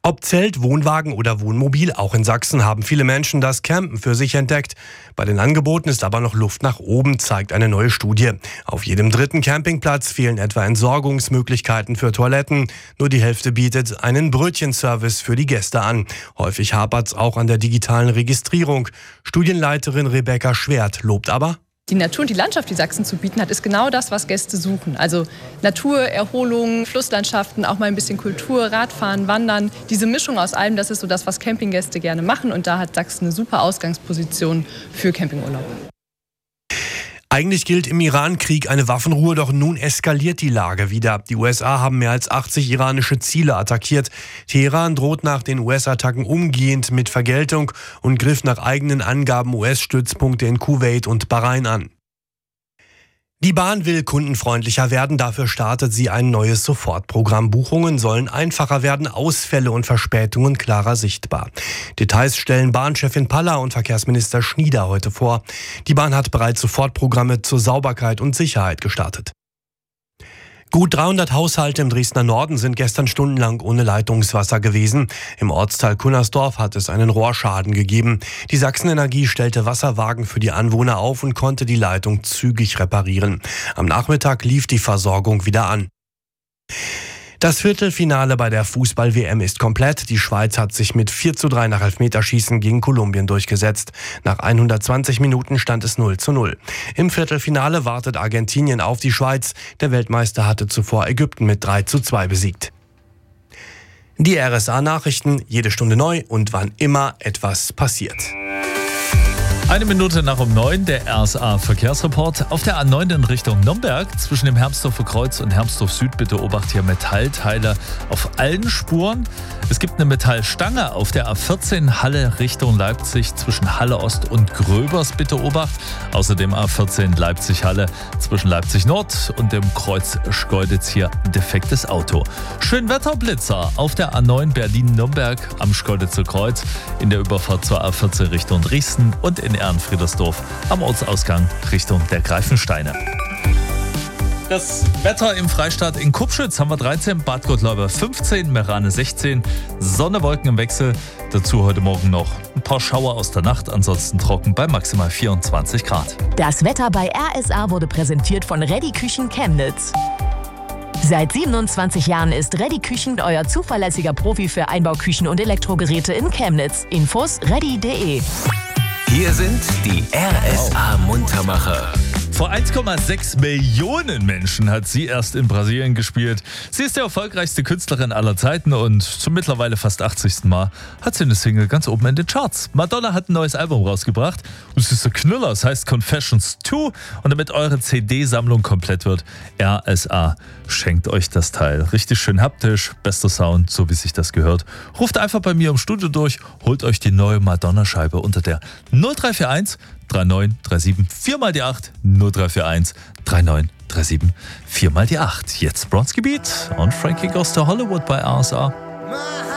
Ob Zelt, Wohnwagen oder Wohnmobil, auch in Sachsen haben viele Menschen das Campen für sich entdeckt. Bei den Angeboten ist aber noch Luft nach oben, zeigt eine neue Studie. Auf jedem dritten Campingplatz fehlen etwa Entsorgungsmöglichkeiten für Toiletten. Nur die Hälfte bietet einen Brötchenservice für die Gäste an. Häufig hapert es auch an der digitalen Registrierung. Studienleiterin Rebecca Schwert lobt aber: Die Natur und die Landschaft, die Sachsen zu bieten hat, ist genau das, was Gäste suchen. Also Natur, Erholung, Flusslandschaften, auch mal ein bisschen Kultur, Radfahren, Wandern. Diese Mischung aus allem, das ist so das, was Campinggäste gerne machen. Und da hat Sachsen eine super Ausgangsposition für Campingurlaub. Eigentlich gilt im Iran-Krieg eine Waffenruhe, doch nun eskaliert die Lage wieder. Die USA haben mehr als 80 iranische Ziele attackiert. Teheran droht nach den US-Attacken umgehend mit Vergeltung und griff nach eigenen Angaben US-Stützpunkte in Kuwait und Bahrain an. Die Bahn will kundenfreundlicher werden, dafür startet sie ein neues Sofortprogramm. Buchungen sollen einfacher werden, Ausfälle und Verspätungen klarer sichtbar. Details stellen Bahnchefin Paller und Verkehrsminister Schnieder heute vor. Die Bahn hat bereits Sofortprogramme zur Sauberkeit und Sicherheit gestartet. Gut 300 Haushalte im Dresdner Norden sind gestern stundenlang ohne Leitungswasser gewesen. Im Ortsteil Kunnersdorf hat es einen Rohrschaden gegeben. Die Sachsenenergie stellte Wasserwagen für die Anwohner auf und konnte die Leitung zügig reparieren. Am Nachmittag lief die Versorgung wieder an. Das Viertelfinale bei der Fußball-WM ist komplett. Die Schweiz hat sich mit 4:3 nach Elfmeterschießen gegen Kolumbien durchgesetzt. Nach 120 Minuten stand es 0:0. Im Viertelfinale wartet Argentinien auf die Schweiz. Der Weltmeister hatte zuvor Ägypten mit 3:2 besiegt. Die RSA-Nachrichten, jede Stunde neu und wann immer etwas passiert. 1 Minute nach um 9, der RSA-Verkehrsreport. Auf der A9 in Richtung Nürnberg, zwischen dem Hermsdorfer Kreuz und Hermsdorf Süd, bitte obacht hier Metallteile auf allen Spuren. Es gibt eine Metallstange auf der A14 Halle Richtung Leipzig, zwischen Halle Ost und Gröbers, bitte obacht. Außerdem A14 Leipzig-Halle zwischen Leipzig Nord und dem Kreuz Schkeuditz hier defektes Auto. Schönwetterblitzer auf der A9 Berlin-Nürnberg am Schkeuditzer Kreuz, in der Überfahrt zur A14 Richtung Dresden und in Ehrenfriedersdorf am Ortsausgang Richtung der Greifensteine. Das Wetter im Freistaat in Kupschütz haben wir 13, Bad Gottlauber 15, Merane 16, Sonne, Wolken im Wechsel. Dazu heute Morgen noch ein paar Schauer aus der Nacht, ansonsten trocken bei maximal 24 Grad. Das Wetter bei RSA wurde präsentiert von Reddy Küchen Chemnitz. Seit 27 Jahren ist Reddy Küchen euer zuverlässiger Profi für Einbauküchen und Elektrogeräte in Chemnitz. Infos reddy.de. Hier sind die RSA-Muntermacher. Vor 1,6 Millionen Menschen hat sie erst in Brasilien gespielt. Sie ist die erfolgreichste Künstlerin aller Zeiten und zum mittlerweile fast 80. Mal hat sie eine Single ganz oben in den Charts. Madonna hat ein neues Album rausgebracht und es ist ein Knüller, es heißt Confessions 2 und damit eure CD-Sammlung komplett wird, RSA schenkt euch das Teil. Richtig schön haptisch, bester Sound, so wie sich das gehört. Ruft einfach bei mir im Studio durch, holt euch die neue Madonna-Scheibe unter der 0341 3937 4 mal die 8 0341 3937 4 mal die 8. Jetzt Bronski Beat und Frankie Goes to Hollywood bei RSA.